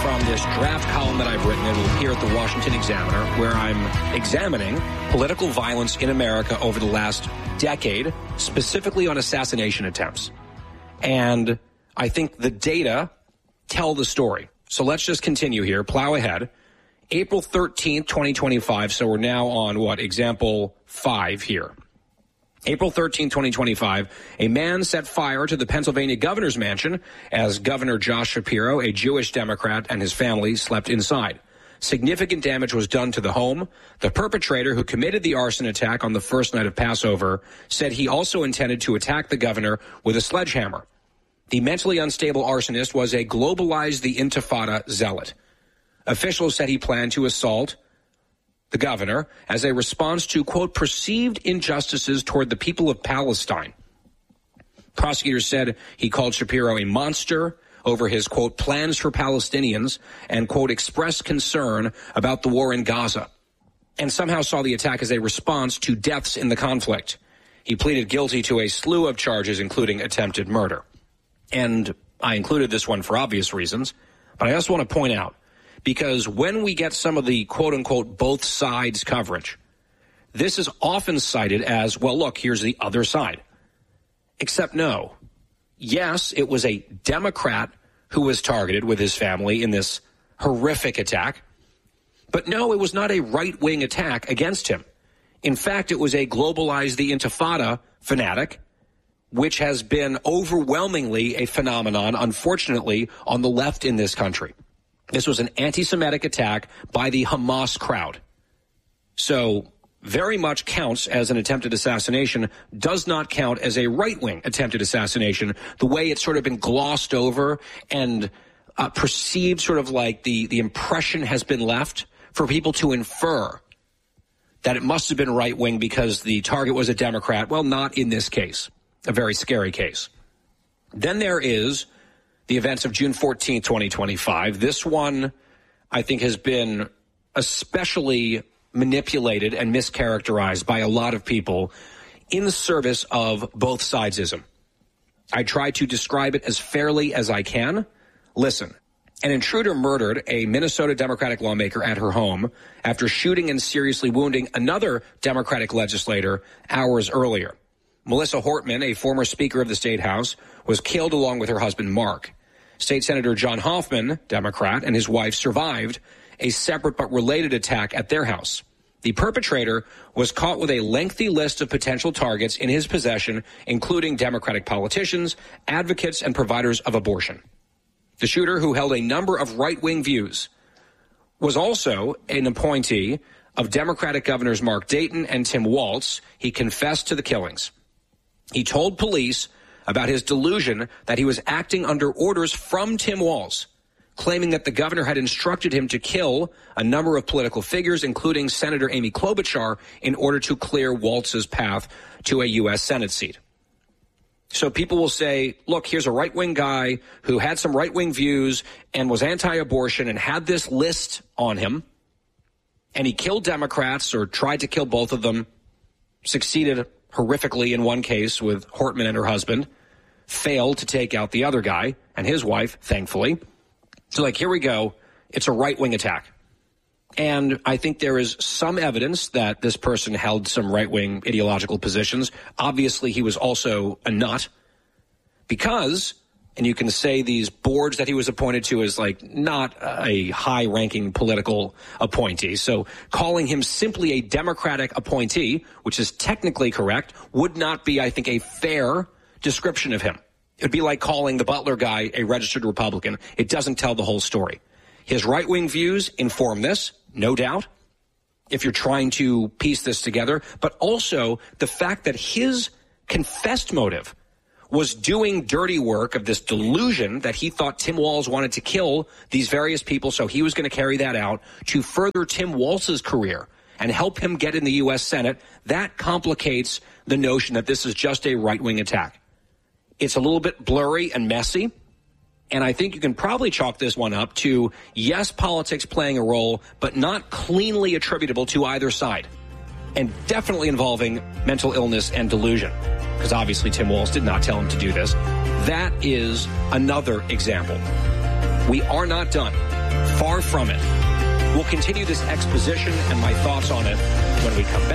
from this draft column that I've written that will appear at the Washington Examiner, where I'm examining political violence in America over the last decade, specifically on assassination attempts. And I think the data tell the story. So let's just continue here, plow ahead. April 13th, 2025, so we're now on, example 5 here. April 13, 2025, a man set fire to the Pennsylvania governor's mansion as Governor Josh Shapiro, a Jewish Democrat, and his family slept inside. Significant damage was done to the home. The perpetrator who committed the arson attack on the first night of Passover said he also intended to attack the governor with a sledgehammer. The mentally unstable arsonist was a globalized the Intifada zealot. Officials said he planned to assault the governor as a response to, quote, perceived injustices toward the people of Palestine. Prosecutors said he called Shapiro a monster over his, quote, plans for Palestinians and, quote, expressed concern about the war in Gaza, and somehow saw the attack as a response to deaths in the conflict. He pleaded guilty to a slew of charges, including attempted murder. And I included this one for obvious reasons, but I also want to point out, because when we get some of the quote-unquote both sides coverage, this is often cited as, well, look, here's the other side. Except no. Yes, it was a Democrat who was targeted with his family in this horrific attack. But no, it was not a right-wing attack against him. In fact, it was a globalized the Intifada fanatic, which has been overwhelmingly a phenomenon, unfortunately, on the left in this country. This was an anti-Semitic attack by the Hamas crowd. So very much counts as an attempted assassination, does not count as a right-wing attempted assassination, the way it's sort of been glossed over and perceived, sort of like the impression has been left for people to infer that it must have been right-wing because the target was a Democrat. Well, not in this case. A very scary case. Then there is the events of June 14, 2025. This one, I think, has been especially manipulated and mischaracterized by a lot of people in the service of both sidesism. I try to describe it as fairly as I can. Listen, an intruder murdered a Minnesota Democratic lawmaker at her home after shooting and seriously wounding another Democratic legislator hours earlier. Melissa Hortman, a former Speaker of the State House, was killed along with her husband, Mark. State Senator John Hoffman, Democrat, and his wife survived a separate but related attack at their house. The perpetrator was caught with a lengthy list of potential targets in his possession, including Democratic politicians, advocates, and providers of abortion. The shooter, who held a number of right-wing views, was also an appointee of Democratic Governors Mark Dayton and Tim Walz. He confessed to the killings. He told police about his delusion that he was acting under orders from Tim Walz, claiming that the governor had instructed him to kill a number of political figures, including Senator Amy Klobuchar, in order to clear Walz's path to a U.S. Senate seat. So people will say, look, here's a right-wing guy who had some right-wing views and was anti-abortion and had this list on him, and he killed Democrats or tried to kill both of them, succeeded horrifically in one case with Hortman and her husband, failed to take out the other guy and his wife, thankfully. So, here we go. It's a right-wing attack. And I think there is some evidence that this person held some right-wing ideological positions. Obviously, he was also a nut because, and you can say these boards that he was appointed to is not a high-ranking political appointee. So calling him simply a Democratic appointee, which is technically correct, would not be, I think, a fair description of him. It would be like calling the Butler guy a registered Republican. It doesn't tell the whole story. His right-wing views inform this, no doubt, if you're trying to piece this together, but also the fact that his confessed motive was doing dirty work of this delusion that he thought Tim Walz wanted to kill these various people, so he was going to carry that out to further Tim Walz's career and help him get in the U.S. Senate. That complicates the notion that this is just a right-wing attack. It's a little bit blurry and messy, and I think you can probably chalk this one up to, yes, politics playing a role, but not cleanly attributable to either side, and definitely involving mental illness and delusion, because obviously Tim Walz did not tell him to do this. That is another example. We are not done. Far from it. We'll continue this exposition and my thoughts on it when we come back.